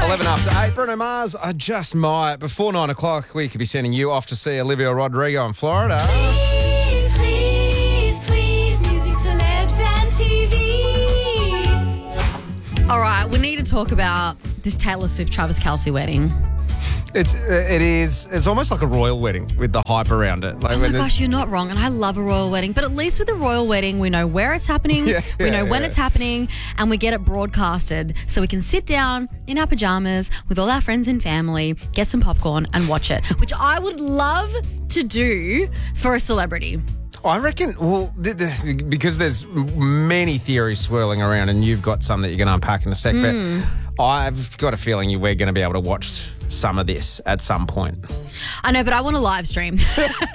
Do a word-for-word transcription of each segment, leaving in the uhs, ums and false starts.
eleven after eight. Bruno Mars, I just might. Before nine o'clock, we could be sending you off to see Olivia Rodrigo in Florida. Please, please, please, music, celebs and T V. All right, we need to talk about this Taylor Swift Travis Kelce wedding. It's it is it's almost like a royal wedding with the hype around it. Like Oh my when gosh, you're not wrong. And I love a royal wedding. But at least with a royal wedding, we know where it's happening, Yeah, we know yeah, when yeah. it's happening, and we get it broadcasted so we can sit down in our pajamas with all our friends and family, get some popcorn and watch it, which I would love to do for a celebrity. I reckon, well, the, the, because there's many theories swirling around, and you've got some that you're going to unpack in a sec, Mm. but I've got a feeling you we're going to be able to watch some of this at some point. I know, but I want a live stream. Is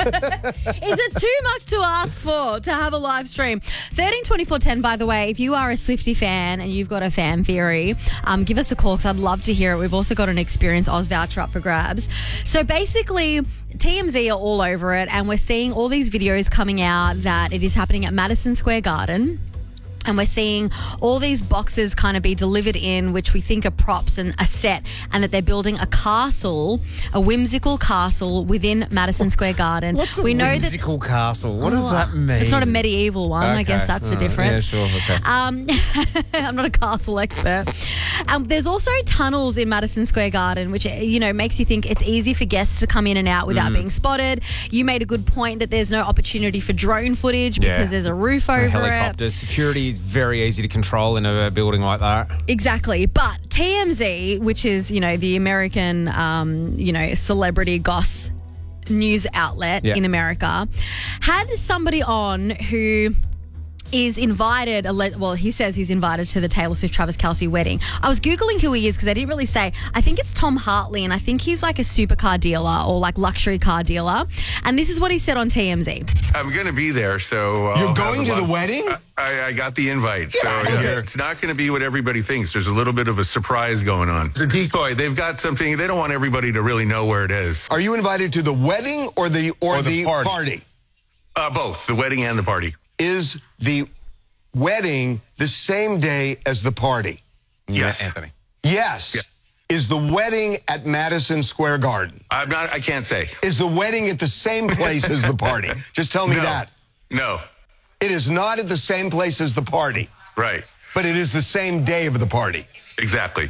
it too much to ask for to have a live stream? thirteen twenty-four ten, by the way, if you are a Swiftie fan and you've got a fan theory, um, give us a call because I'd love to hear it. We've also got an Experience Oz voucher up for grabs. So basically, T M Z are all over it, and we're seeing all these videos coming out that it is happening at Madison Square Garden. And we're seeing all these boxes kind of be delivered in, which we think are props and a set, and that they're building a castle, a whimsical castle within Madison Square Garden. What's a we know whimsical castle? What does Well, that mean? It's not a medieval one. I Okay. guess that's the All right. difference. Yeah, sure. Okay. Um, I'm not a castle expert. Um, there's also tunnels in Madison Square Garden, which, you know, makes you think it's easy for guests to come in and out without Mm. being spotted. You made a good point that there's no opportunity for drone footage because Yeah. there's a roof over it. Helicopters, security is very easy to control in a building like that. Exactly. But T M Z, which is, you know, the American, um, you know, celebrity goss news outlet Yeah. in America, had somebody on who is invited, well, he says he's invited to the Taylor Swift Travis Kelce wedding. I was Googling who he is because I didn't really say. I think it's Tom Hartley, and I think he's like a supercar dealer or like luxury car dealer. And this is what he said on T M Z. I'm going to be there, so... I'll You're have going a to the lot- wedding? I, I got the invite, so outta here. it's not going to be what everybody thinks. There's a little bit of a surprise going on. It's a decoy. They've got something. They don't want everybody to really know where it is. Are you invited to the wedding or the or, Or the the, party. party? Uh, both, the wedding and the party. Is the wedding the same day as the party? Yes. Anthony. Yes. Yeah. Is the wedding at Madison Square Garden? I'm not, I can't say. Is the wedding at the same place as the party? Just tell me No. that. No. It is not at the same place as the party, Right. but it is the same day of the party. Exactly.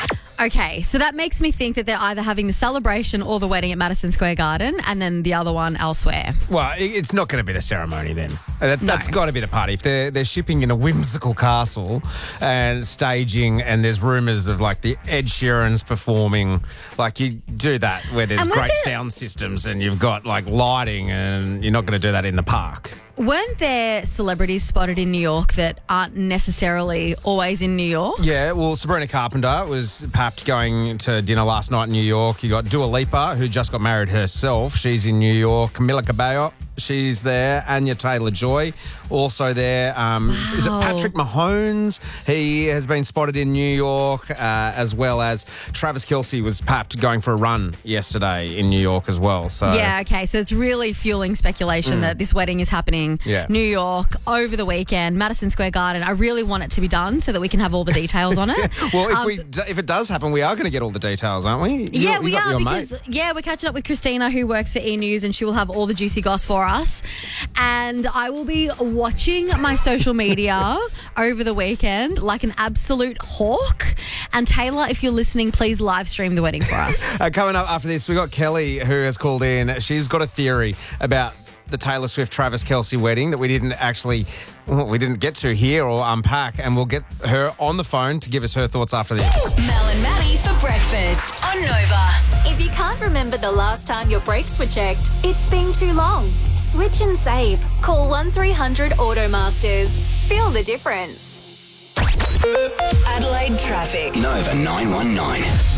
Okay, so that makes me think that they're either having the celebration or the wedding at Madison Square Garden and then the other one elsewhere. Well, it- it's not going to be the ceremony then. That's, No. that's got to be the party. If they're, they're shipping in a whimsical castle and staging, and there's rumours of like the Ed Sheeran's performing, like you do that where there's And weren't great there- sound systems and you've got like lighting, and you're not going to do that in the park. Weren't there celebrities spotted in New York that aren't necessarily always in New York? Yeah, well, Sabrina Carpenter was perhaps going to dinner last night in New York. You got Dua Lipa, who just got married herself. She's in New York. Camila Cabello, she's there. Anya Taylor-Joy, also there. Um, Is it Wow. Patrick Mahomes? He has been spotted in New York, uh, as well as Travis Kelce was perhaps going for a run yesterday in New York as well. So Yeah, okay. So it's really fueling speculation that this wedding is happening Yeah. New York over the weekend, Madison Square Garden. I really want it to be done so that we can have all the details on it. Well, if Um, we d- if it does happen, we are going to get all the details, aren't we? You Yeah, got- you we got are your because mate. yeah, we're catching up with Christina, who works for E! News, and she will have all the juicy goss for us. And I will be watching my social media over the weekend like an absolute hawk. And Taylor, if you're listening, please live stream the wedding for us. Uh, coming up after this, we got Kelly, who has called in. She's got a theory about the Taylor Swift Travis Kelce wedding that we didn't actually well, we didn't get to hear or unpack, and we'll get her on the phone to give us her thoughts after this. Mel and Maddie for breakfast on Nova. If you can't remember the last time your brakes were checked, it's been too long. Switch and save. Call one three hundred Automasters. Feel the difference. Adelaide traffic. Nova nine one nine.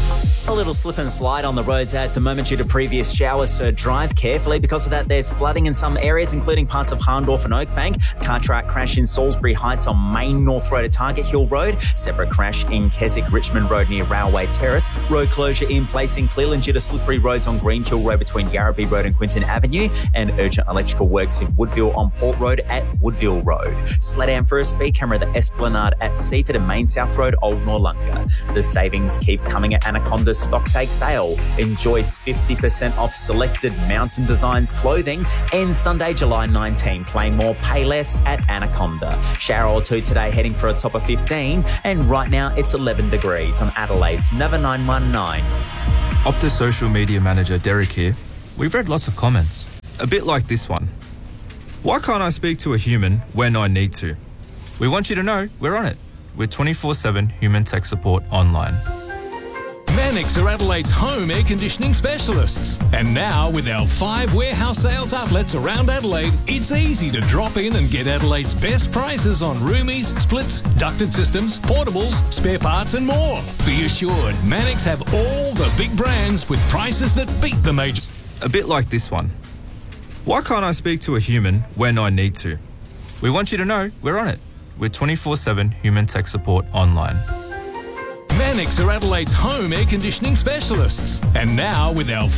A little slip and slide on the roads at the moment due to previous showers, so drive carefully. Because of that, there's flooding in some areas, including parts of Harndorf and Oakbank. Car track crash in Salisbury Heights on Main North Road at Target Hill Road. Separate crash in Keswick Richmond Road near Railway Terrace. Road closure in place in Cleland due to slippery roads on Greenhill Road between Yarrabee Road and Quinton Avenue. And urgent electrical works in Woodville on Port Road at Woodville Road. Slow down for a speed camera at the Esplanade at Seaford and Main South Road, Old Noarlunga. The savings keep coming at Anaconda's stock take sale. Enjoy fifty percent off selected Mountain Designs clothing. Ends Sunday, July nineteenth. Play more, pay less at Anaconda. Shower or two today, heading for a top of fifteen. And right now, it's eleven degrees on Adelaide's Nova nine one nine. Optus social media manager Derek here. We've read lots of comments. A bit like this one. Why can't I speak to a human when I need to? We want you to know we're on it. We're twenty-four seven human tech support online. Mannix are Adelaide's home air conditioning specialists. And now, with our five warehouse sales outlets around Adelaide, it's easy to drop in and get Adelaide's best prices on roomies, splits, ducted systems, portables, spare parts and more. Be assured, Mannix have all the big brands with prices that beat the majors. A bit like this one. Why can't I speak to a human when I need to? We want you to know we're on it. We're twenty-four seven human tech support online. Mannix are Adelaide's home air conditioning specialists. And now, with our